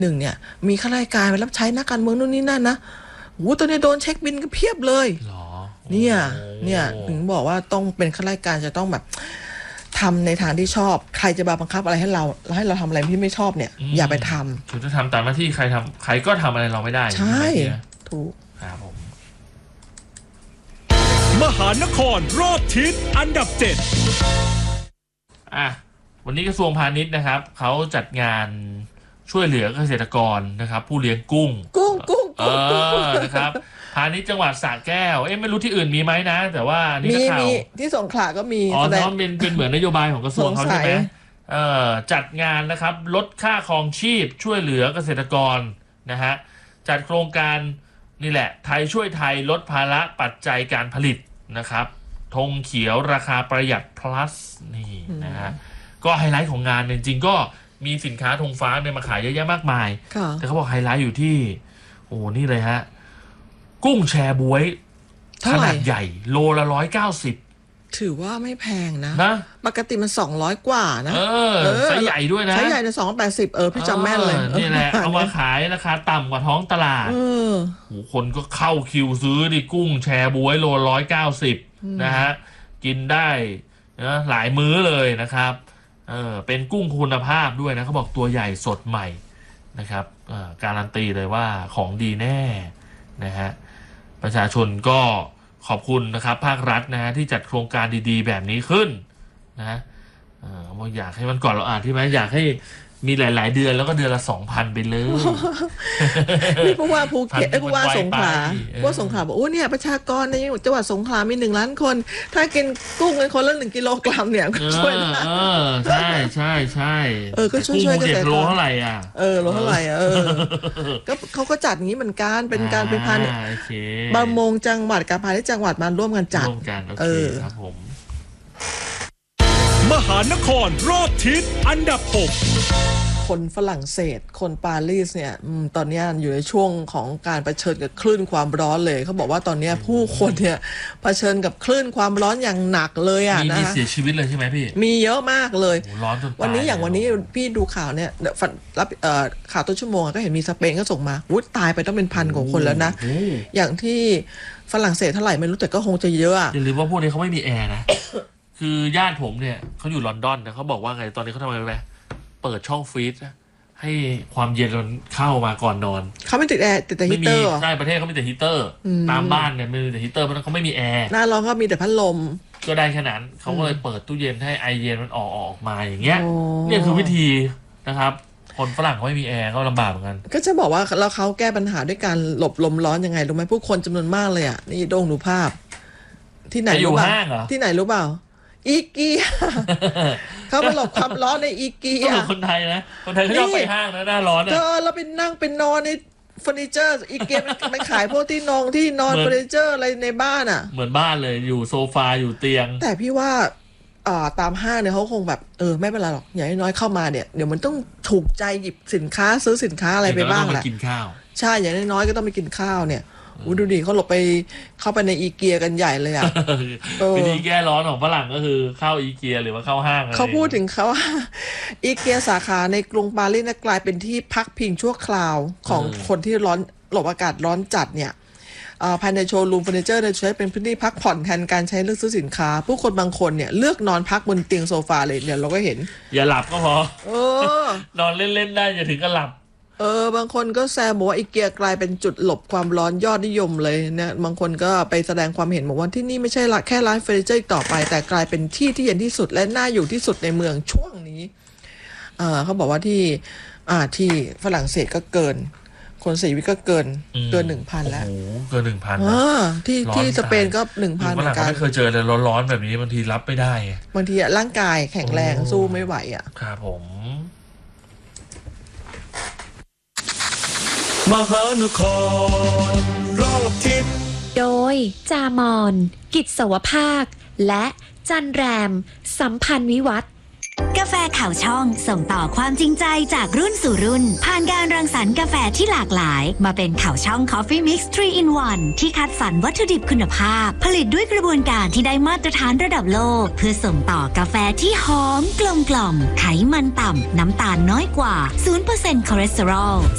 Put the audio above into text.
หนึ่งเนี่ยมีข้าราชการไปรับใช้นักการเมืองนู่นนี่นั่นนะโอ้ตอนนี้โดนเช็คบินก็เพียบเลยหรอเนี่ยถึงบอกว่าต้องเป็นข้าราชการจะต้องแบบทำในทางที่ชอบใครจะบังคับอะไรให้เราทำอะไรที่ไม่ชอบเนี่ยอย่าไปทำคือถ้าทำตามหน้าที่ใครก็ทำอะไรเราไม่ได้ใช่ถูกครับผมมหานครรอบทิศอันดับ7 วันนี้กระทรวงพาณิชย์นะครับเขาจัดงานช่วยเหลือเกษตรกรนะครับผู้เลี้ยงกุ้งนะครับพาณิชย์จังหวัดสระแก้วไม่รู้ที่อื่นมีไหมนะแต่ว่านี่ข่าวที่สงขลาก็มีน้องเป็นเหมือนนโยบายของกระทรวงเขาใช่ไหมจัดงานนะครับลดค่าครองชีพช่วยเหลือเกษตรกรนะฮะจัดโครงการนี่แหละไทยช่วยไทยลดภาระปัจจัยการผลิตนะครับธงเขียวราคาประหยัด plus นี่นะฮะก็ไฮไลท์ของงานจริงๆก็มีสินค้าธงฟ้าเนี่ยมาขายเยอะแยะมากมายแต่เขาบอกไฮไลท์อยู่ที่นี่เลยฮะกุ้งแชบ๊วยขนาดใหญ่โลละ190 ถือว่าไม่แพงนะปกติมัน200กว่านะไซส์ใหญ่ด้วยนะไซส์ใหญ่เนี่ย280พี่จำแม่นเลยนี่แหละเอามาขายราคาต่ำกว่าท้องตลาดคนก็เข้าคิวซื้อดิกุ้งแชบ๊วยโล190นะฮะกินได้นะหลายมื้อเลยนะครับเป็นกุ้งคุณภาพด้วยนะเขาบอกตัวใหญ่สดใหม่นะครับการันตีเลยว่าของดีแน่นะฮะประชาชนก็ขอบคุณนะครับภาครัฐนะฮะที่จัดโครงการดีๆแบบนี้ขึ้นนะอยากให้มันก่อนเราที่ไหมอยากให้มีหลายๆเดือนแล้วก็เดือนละ 2,000 ไปเลยนี่เพราะว่าภูเก็ตเพราะว่าสงขลาบอกเนี่ยประชากรในจังหวัดสงขลามี1 ล้านคนถ้ากินกุ้งกันคนละ1 กิโลกรัมเนี่ยก็ช่วยได้ใช่ก็ช่วยเกษตรกรโลเท่าไหร่โลเท่าไหร่ก็เขาก็จัดอย่างนี้เหมือนกันเป็นการเป็นพันประมงจังหวัดการพาณิชย์จังหวัดมาร่วมกันจัดครับผมมหานครรอบทิศอันดับ6 คนฝรั่งเศสคนปารีสเนี่ยตอนนี้อยู่ในช่วงของการเผชิญกับคลื่นความร้อนเลยเขาบอกว่าตอนนี้ผู้คนเนี่ยเผชิญกับคลื่นความร้อนอย่างหนักเลยนะมีเสียชีวิตเลยใช่ไหมพี่มีเยอะมากเลยร้อนจนวันนี้พี่ดูข่าวเนี่ยรับข่าวต้นชั่วโมงก็เห็นมีสเปนก็ส่งมาตายไปต้องเป็น1,000 กว่าคนแล้วนะอย่างที่ฝรั่งเศสเท่าไหร่ไม่รู้แต่ก็คงจะเยอะอย่าลืมว่าพวกนี้เขาไม่มีแอร์นะคือญาติผมเนี่ยเขาอยู่ลอนดอนแต่เขาบอกว่าไงตอนนี้เขาทำอะไรไหมเปิดช่องฟรีซให้ความเย็นมันเข้ามาก่อนนอนเขาไม่ติดแอร์แต่ฮีเตอร์ใช่ประเทศเขาไม่ติดฮีเตอร์ตามบ้านเนี่ยมีแต่ฮีเตอร์เพราะเขาไม่มีแอร์หน้าร้อนก็มีแต่พัดลมก็ได้แค่นั้นเขาก็เลยเปิดตู้เย็นให้ไอเย็นมันออกมาอย่างเงี้ยนี่คือวิธีนะครับคนฝรั่งเขาไม่มีแอร์ก็ลำบากเหมือนกันก็จะบอกว่าแล้วเขาแก้ปัญหาด้วยการหลบลมร้อนยังไงรู้ไหมผู้คนจำนวนมากเลยนี่โด่งดูภาพที่ไหนรู้เปล่าที่ไหนรู้เปล่าอีเกียเขาไปหลบความร้อนในอีเกียคนไทยนะคนไทยเขาชอบไปห้างนะหน้าร้อนเราไปนั่งเป็นนอนในเฟอร์นิเจอร์อีเกียมันขายพวกที่นอนเฟอร์นิเจอร์อะไรในบ้านเหมือนบ้านเลยอยู่โซฟาอยู่เตียงแต่พี่ว่าตามห้างเนี่ยเขาคงแบบไม่เป็นไรหรอกอย่างน้อยเข้ามาเนี่ยเดี๋ยวมันต้องถูกใจหยิบสินค้าซื้อสินค้าอะไรไปบ้างแหละกินข้าวใช่อย่างน้อยก็ต้องไปกินข้าวเนี่ยดูดิเขาเข้าไปในอีเกียกันใหญ่เลยวิธีแก้ร้อนของฝรั่งก็คือเข้าอีเกียหรือว่าเข้าห้างเขาพูดถึงเขาว่าอีเกียสาขาในกรุงปารีสกลายเป็นที่พักพิงชั่วคราวของคนที่หลบอากาศร้อนจัดเนี่ยภายในโชว์รูมเฟอร์นิเจอร์ใช้เป็นพื้นที่พักผ่อนแทนการใช้เลือกซื้อสินค้าผู้คนบางคนเนี่ยเลือกนอนพักบนเตียงโซฟาเลยเนี่ยเราก็เห็นอย่าหลับก็พอนอนเล่นๆได้อย่าถึงกับหลับบางคนก็แซวบอกว่าอีเกียกลายเป็นจุดหลบความร้อนยอดนิยมเลยเนี่ยบางคนก็ไปแสดงความเห็นบอกว่าที่นี่ไม่ใช่แค่ร้านเฟอร์นิเจอร์ต่อไปแต่กลายเป็นที่ที่เย็นที่สุดและน่าอยู่ที่สุดในเมืองช่วงนี้เขาบอกว่าที่ฝรั่งเศสก็เกินคนเสียชีวิตก็เกิน 1,000 แล้วเกิน 1,000 ที่สเปนก็ 1,000 เหมือนกันไม่เคยเจอเลยร้อนๆแบบนี้บางทีรับไม่ได้บางทีร่างกายแข็งแรงสู้ไม่ไหวครับผมมหานครรอบทิศโดยจามอนกิจสวภาคและจันแรมสัมพันธ์วิวัฒน์กาแฟข่าวช่องส่งต่อความจริงใจจากรุ่นสู่รุ่นผ่านการรังสรรค์กาแฟที่หลากหลายมาเป็นข่าวช่อง Coffee Mix 3 in 1ที่คัดสรรวัตถุดิบคุณภาพผลิตด้วยกระบวนการที่ได้มาตรฐานระดับโลกเพื่อส่งต่อกาแฟที่หอมกลมกล่อมไขมันต่ำน้ำตาลน้อยกว่า 0% คอเลสเตอรอล